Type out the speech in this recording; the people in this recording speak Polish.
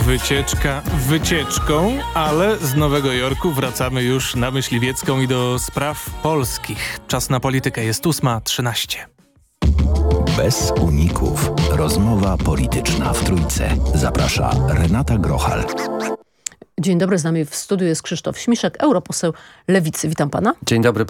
Wycieczka wycieczką, ale z Nowego Jorku wracamy już na Myśliwiecką i do spraw polskich. Czas na politykę, jest 8:13. Bez uników. Rozmowa polityczna w Trójce. Zaprasza Renata Grochal. Dzień dobry, z nami w studiu jest Krzysztof Śmiszek, europoseł Lewicy. Witam pana. Dzień dobry